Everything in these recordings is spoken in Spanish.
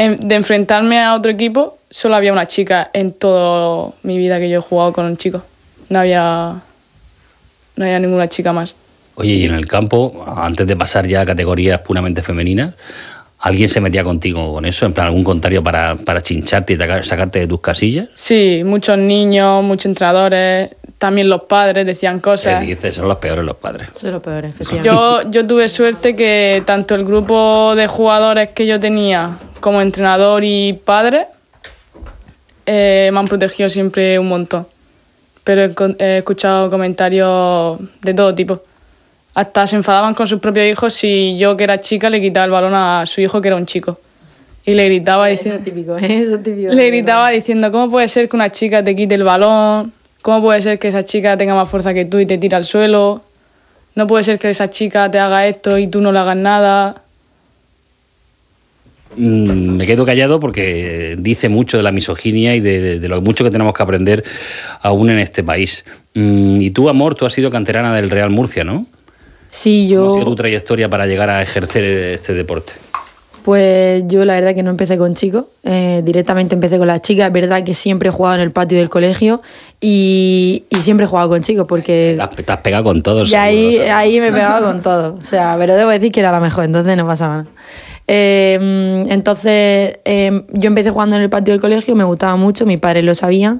de enfrentarme a otro equipo, solo había una chica en toda mi vida que yo he jugado con un chico. No había ninguna chica más. Oye, y en el campo, antes de pasar ya a categorías puramente femeninas, ¿alguien se metía contigo con eso? En plan, algún contrario para chincharte y sacarte de tus casillas. Sí, muchos niños, muchos entrenadores, también los padres decían cosas. ¿Qué dices? Son los peores los padres. Son los peores, efectivamente. Yo tuve suerte que tanto el grupo de jugadores que yo tenía como entrenador y padre me han protegido siempre un montón. Pero he escuchado comentarios de todo tipo. Hasta se enfadaban con sus propios hijos si yo, que era chica, le quitaba el balón a su hijo, que era un chico. Y le gritaba diciendo... Eso es típico, eso es típico. Le gritaba diciendo, ¿cómo puede ser que una chica te quite el balón? ¿Cómo puede ser que esa chica tenga más fuerza que tú y te tira al suelo? No puede ser que esa chica te haga esto y tú no le hagas nada. Me quedo callado porque dice mucho de la misoginia y de lo mucho que tenemos que aprender aún en este país. Y tú, Amor, tú has sido canterana del Real Murcia, ¿no? Sí, yo... ¿Cómo ha sido tu trayectoria para llegar a ejercer este deporte? Pues yo la verdad que no empecé con chicos, directamente empecé con las chicas. Es verdad que siempre he jugado en el patio del colegio y siempre he jugado con chicos porque... Te has pegado con todos. Y ahí me pegaba con todo, o sea, pero debo decir que era la mejor, entonces no pasaba nada. Entonces yo empecé jugando en el patio del colegio, me gustaba mucho, mis padres lo sabían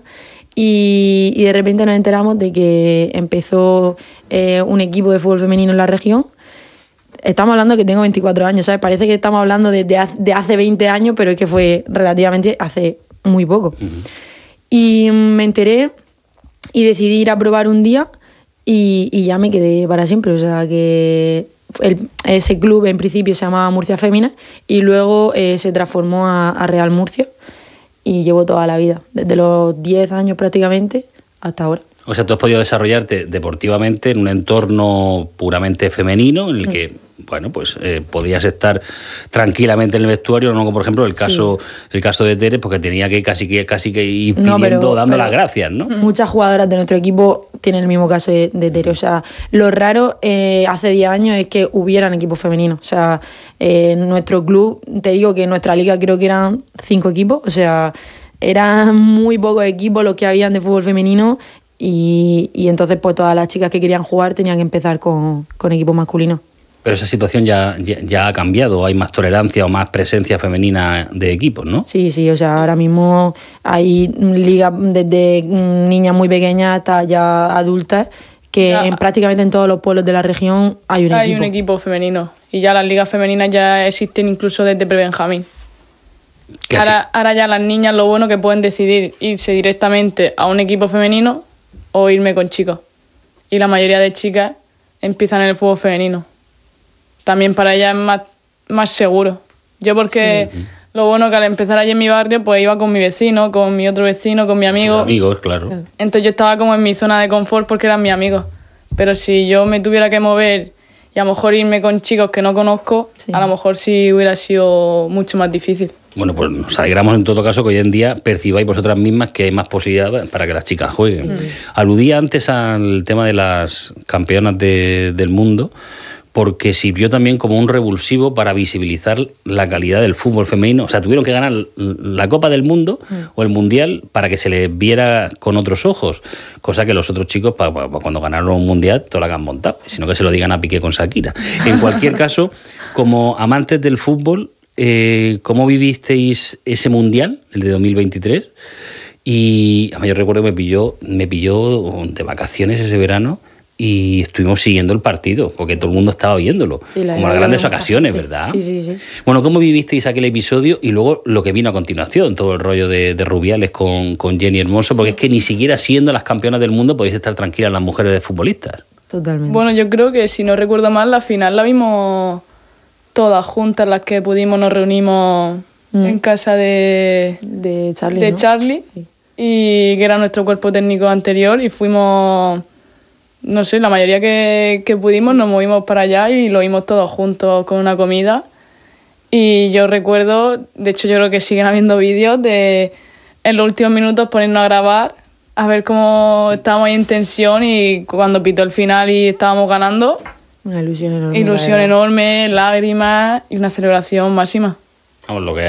y de repente nos enteramos de que empezó un equipo de fútbol femenino en la región. Estamos hablando que tengo 24 años, ¿sabes? Parece que estamos hablando de hace 20 años, pero es que fue relativamente hace muy poco. Uh-huh. Y me enteré y decidí ir a probar un día y ya me quedé para siempre. O sea, que ese club en principio se llamaba Murcia Féminas y luego se transformó a Real Murcia y llevo toda la vida, desde los 10 años prácticamente hasta ahora. O sea, tú has podido desarrollarte deportivamente en un entorno puramente femenino en el que, bueno, pues podías estar tranquilamente en el vestuario, no como por ejemplo el caso de Tere, porque tenía que casi que ir pidiendo, dando las gracias, ¿no? Muchas jugadoras de nuestro equipo tienen el mismo caso de Tere. O sea, lo raro hace 10 años es que hubieran equipos femeninos. O sea, en nuestro club, te digo que en nuestra liga creo que eran 5 equipos. O sea, eran muy pocos equipos los que habían de fútbol femenino. Y entonces pues todas las chicas que querían jugar tenían que empezar con equipos masculinos. Pero esa situación ya ha cambiado, hay más tolerancia o más presencia femenina de equipos, ¿no? Sí, o sea, ahora mismo hay ligas desde niñas muy pequeñas hasta ya adultas que prácticamente en todos los pueblos de la región hay un equipo. Hay un equipo femenino y ya las ligas femeninas ya existen incluso desde prebenjamín. Ahora ya las niñas lo bueno que pueden decidir irse directamente a un equipo femenino o irme con chicos. Y la mayoría de chicas empiezan en el fútbol femenino. También para ellas es más seguro. Yo porque lo bueno que al empezar allí en mi barrio, pues iba con mi vecino, con mi otro vecino, con mi amigo. Tus amigos, claro. Entonces yo estaba como en mi zona de confort porque eran mis amigos. Pero si yo me tuviera que mover y a lo mejor irme con chicos que no conozco, a lo mejor sí hubiera sido mucho más difícil. Bueno, pues nos alegramos en todo caso que hoy en día percibáis vosotras mismas que hay más posibilidades para que las chicas jueguen. Aludía antes al tema de las campeonas del mundo, porque sirvió también como un revulsivo para visibilizar la calidad del fútbol femenino. O sea, tuvieron que ganar la Copa del Mundo o el Mundial para que se les viera con otros ojos, cosa que los otros chicos, cuando ganaron un Mundial, toda la que han montado, sino que se lo digan a Piqué con Shakira. En cualquier caso, como amantes del fútbol, ¿cómo vivisteis ese Mundial, el de 2023? Y además yo recuerdo que me pilló de vacaciones ese verano y estuvimos siguiendo el partido, porque todo el mundo estaba viéndolo, como las grandes ocasiones, ¿verdad? Sí. Bueno, ¿cómo vivisteis aquel episodio y luego lo que vino a continuación, todo el rollo de Rubiales con Jenny Hermoso? Porque es que ni siquiera siendo las campeonas del mundo podéis estar tranquilas las mujeres de futbolistas. Totalmente. Bueno, yo creo que si no recuerdo mal, la final la vimos todas juntas, las que pudimos, nos reunimos en casa de Charlie, ¿no? Charlie, y que era nuestro cuerpo técnico anterior, y fuimos, no sé, la mayoría que pudimos nos movimos para allá y lo vimos todos juntos con una comida. Y yo recuerdo, de hecho yo creo que siguen habiendo vídeos de en los últimos minutos ponernos a grabar, a ver cómo estábamos ahí en tensión, y cuando pitó el final y estábamos ganando, una ilusión enorme. Ilusión enorme, lágrimas y una celebración máxima. Vamos, lo que